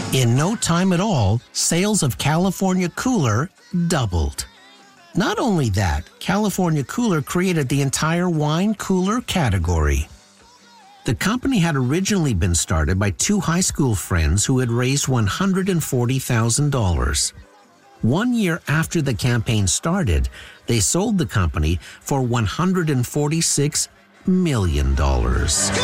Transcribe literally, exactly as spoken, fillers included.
In no time at all, sales of California Cooler doubled. Not only that, California Cooler created the entire wine cooler category. The company had originally been started by two high school friends who had raised one hundred forty thousand dollars. One year after the campaign started, they sold the company for one hundred forty-six million dollars.